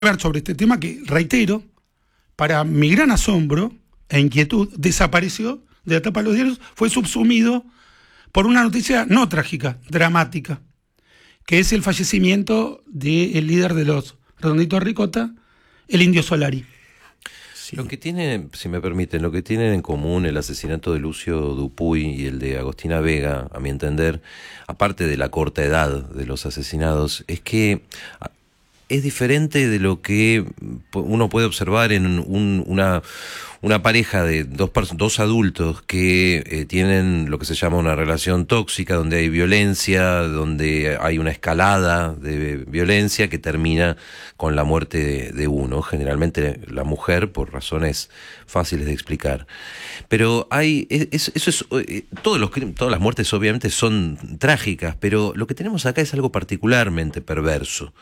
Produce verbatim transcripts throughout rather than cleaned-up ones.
sobre este tema que, reitero, para mi gran asombro e inquietud, desapareció de la tapa de los diarios, fue subsumido por una noticia no trágica, dramática, que es el fallecimiento del líder de los Redonditos de Ricota, el Indio Solari. Sí. Lo que tiene, si me permiten, lo que tienen en común el asesinato de Lucio Dupuy y el de Agostina Vega, a mi entender, aparte de la corta edad de los asesinados, es que es diferente de lo que uno puede observar en un, una, una pareja de dos, dos adultos que eh, tienen lo que se llama una relación tóxica, donde hay violencia, donde hay una escalada de violencia que termina con la muerte de, de uno, generalmente la mujer, por razones fáciles de explicar. Pero hay, es, eso es, eh, todos los, todas las muertes obviamente son trágicas, pero lo que tenemos acá es algo particularmente perverso,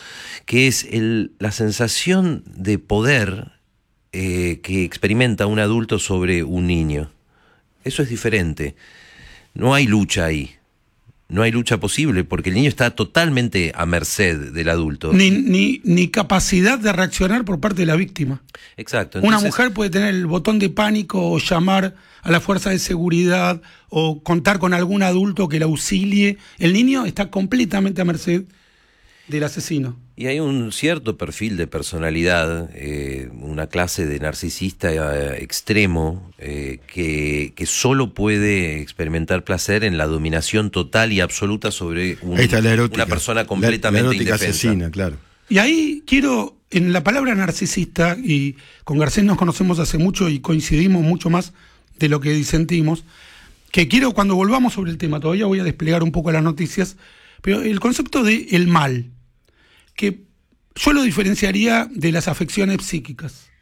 que es el, la sensación de poder eh, que experimenta un adulto sobre un niño. Eso es diferente. No hay lucha ahí. No hay lucha posible porque el niño está totalmente a merced del adulto. Ni, ni, ni capacidad de reaccionar por parte de la víctima. Exacto. Entonces, una mujer puede tener el botón de pánico o llamar a la fuerza de seguridad o contar con algún adulto que la auxilie. El niño está completamente a merced del asesino. Y hay un cierto perfil de personalidad, eh, una clase de narcisista eh, extremo eh, que, que solo puede experimentar placer en la dominación total y absoluta sobre un, una persona completamente la, la erótica indefensa. Asesina, claro. Y ahí quiero, en la palabra narcisista, y con Garcés nos conocemos hace mucho y coincidimos mucho más de lo que disentimos, que quiero, cuando volvamos sobre el tema, todavía voy a desplegar un poco las noticias, pero el concepto de el mal, que yo lo diferenciaría de las afecciones psíquicas,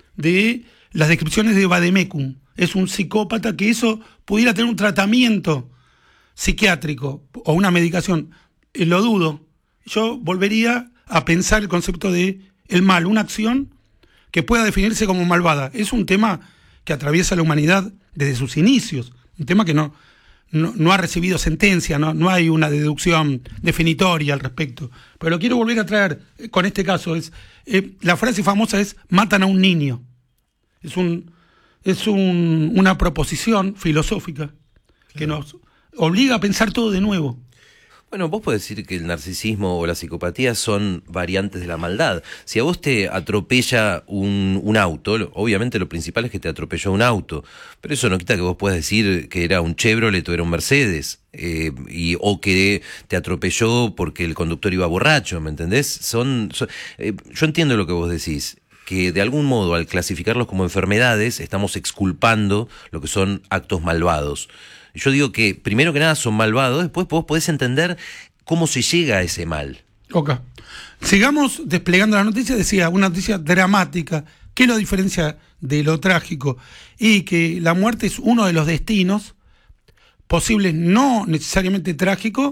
de las descripciones de Vademecum. Es un psicópata que eso pudiera tener un tratamiento psiquiátrico o una medicación. Eh, lo dudo. Yo volvería a pensar el concepto de el mal, una acción que pueda definirse como malvada. Es un tema que atraviesa la humanidad desde sus inicios, un tema que no... No, no ha recibido sentencia, no, no hay una deducción definitoria al respecto. Pero lo quiero volver a traer con este caso. Es eh, la frase famosa es matan a un niño. Es un es un, una proposición filosófica, claro, que nos obliga a pensar todo de nuevo. Bueno, vos podés decir que el narcisismo o la psicopatía son variantes de la maldad. Si a vos te atropella un, un auto, obviamente lo principal es que te atropelló un auto, pero eso no quita que vos puedas decir que era un Chevrolet o era un Mercedes, eh, y, o que te atropelló porque el conductor iba borracho, ¿me entendés? Son, son eh, yo entiendo lo que vos decís, que de algún modo al clasificarlos como enfermedades estamos exculpando lo que son actos malvados. Yo digo que, primero que nada, son malvados, después vos podés entender cómo se llega a ese mal. Ok. Sigamos desplegando la noticia. Decía, una noticia dramática. ¿Qué lo diferencia de lo trágico? Y que la muerte es uno de los destinos posibles, no necesariamente trágicos,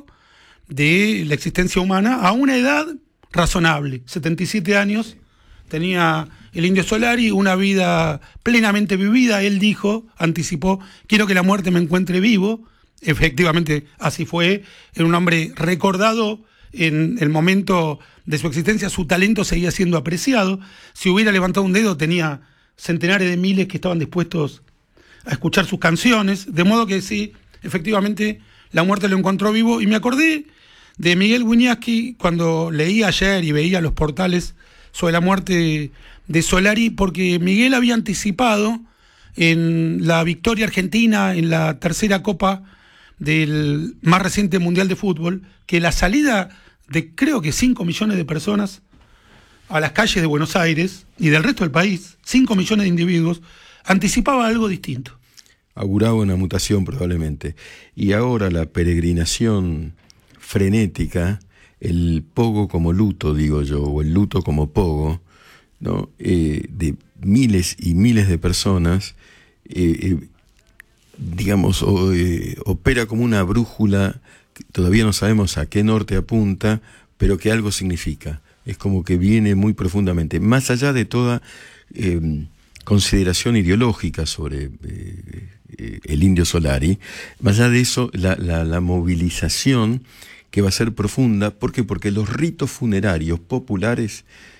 de la existencia humana a una edad razonable. setenta y siete años tenía el Indio Solari, una vida plenamente vivida. Él dijo, anticipó, quiero que la muerte me encuentre vivo. Efectivamente, así fue. Era un hombre recordado en el momento de su existencia. Su talento seguía siendo apreciado. Si hubiera levantado un dedo, tenía centenares de miles que estaban dispuestos a escuchar sus canciones. De modo que sí, efectivamente, la muerte lo encontró vivo. Y me acordé de Miguel Wiñaski cuando leí ayer y veía los portales sobre la muerte de Solari, porque Miguel había anticipado en la victoria argentina en la tercera copa del más reciente Mundial de Fútbol, que la salida de creo que cinco millones de personas a las calles de Buenos Aires y del resto del país, cinco millones de individuos, anticipaba algo distinto. Auguraba una mutación probablemente. Y ahora la peregrinación frenética, el pogo como luto, digo yo, o el luto como pogo, ¿no? Eh, de miles y miles de personas, eh, eh, digamos, o, eh, opera como una brújula, que todavía no sabemos a qué norte apunta, pero que algo significa. Es como que viene muy profundamente, más allá de toda eh, consideración ideológica sobre eh, eh, el Indio Solari, más allá de eso, la, la, la movilización que va a ser profunda. ¿Por qué? Porque los ritos funerarios populares